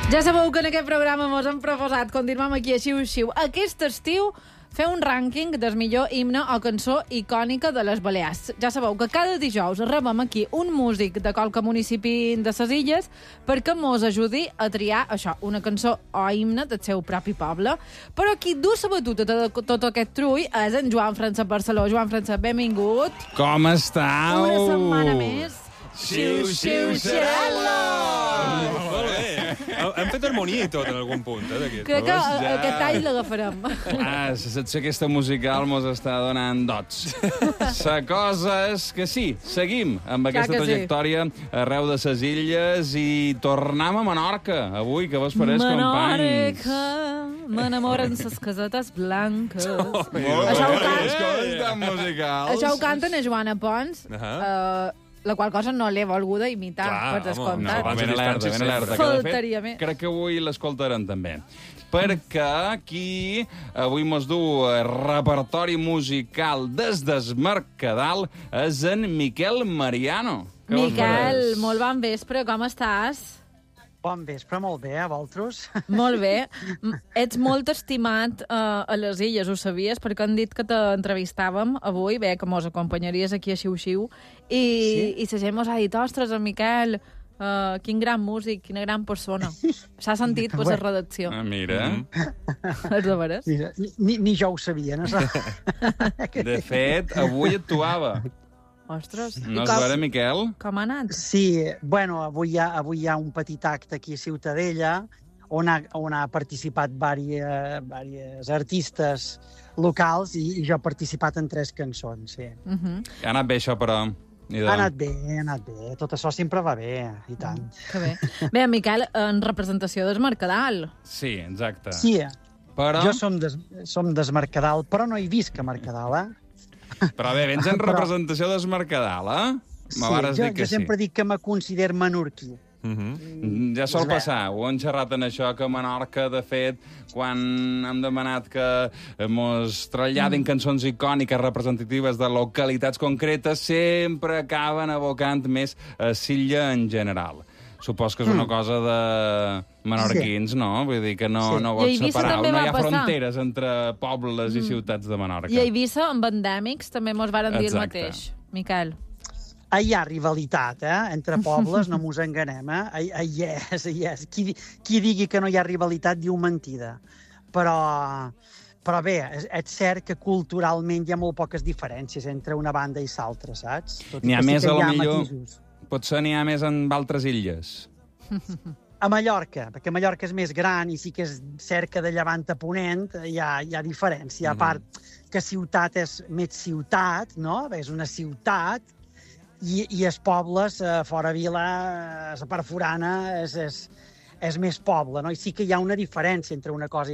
Ja sabeu que en aquest programa mos hem proposat continuem aquí a Xiu-Xiu. Aquest estiu fer un rànquing del millor himne o cançó icònica de les Balears. Ja sabeu que cada dijous rebem aquí un músic de qualque municipi de ses illes perquè mos ajudi a triar això, una cançó o himne del seu propi poble. Però qui du la batuta de tot aquest trull és en Joan Francesc Barceló. Joan Francesc, benvingut. Com estàu? Una setmana més. Xiu-xiu-xirel·lo! Molt bé. Hem fet harmonia i tot en algun punt, d'aquest. Crec que aquest tall l'agafarem. La secció aquesta musical mos està donant dots. La cosa és que sí, seguim amb aquesta trajectòria arreu de ses illes i tornem a Menorca, avui, que vos pareix, companys? Menorca, m'enamoren ses casetes blanques. Això ho canten a Joana Pons, la qual cosa no l'he volguda imitar, per descomptat. Ben alerta. Faltaria més. Crec que avui l'escoltarem també. Perquè aquí avui mos du repertori musical des del Mercadal és en Miquel Mariano. Miquel, molt bon vespre, com estàs? Bon vespre, molt bé, a vosaltres? Molt bé. Ets molt estimat a les illes, ho sabies? Perquè han dit que t'entrevistàvem avui, bé, que mos acompanyaries aquí a Xiu-Xiu, i la gent mos ha dit, ostres, en Miquel, quin gran músic, quina gran persona. S'ha sentit per la redacció. Mira. És de veres? Ni jo ho sabia, no saps? De fet, avui actuava. Ostres. No és vera, Miquel? Com ha anat? Sí, bueno, avui hi ha un petit acte aquí a Ciutadella on ha participat diversos artistes locals i jo he participat en 3 cançons, sí. Ha anat bé això, però... Ha anat bé. Tot això sempre va bé, i tant. Que bé. Bé, Miquel, en representació del Mercadal. Sí, exacte. Sí, però... jo som des Mercadal, però no hi visc a Mercadal, Però bé, vens en representació del Mercadal, Sí, jo sempre dic que me considero menorquí. Ja sol passar, ho hem xerrat en això, que a Menorca, de fet, quan hem demanat que mos traslladin cançons icòniques representatives de localitats concretes, sempre acaben abocant més a l'illa en general. Supos que és una cosa de menorquins, no? Vull dir que no vols separar, no hi ha fronteres entre pobles i ciutats de Menorca. I a Eivissa, amb endèmics, també mos varen dir el mateix, Miquel. Hi ha rivalitat, entre pobles, no mos enganem, Hi és. Qui digui que no hi ha rivalitat diu mentida. Però bé, és cert que culturalment hi ha molt poques diferències entre una banda i l'altra, saps? N'hi ha més, a lo millor... Potser n'hi ha més en altres illes. A Mallorca, perquè Mallorca és més gran i sí que és cerca de llevant a ponent, hi ha diferència. A part que ciutat és més ciutat, no? És una ciutat, i els pobles, fora vila, la part forana, és més poble, no? I sí que hi ha una diferència entre una cosa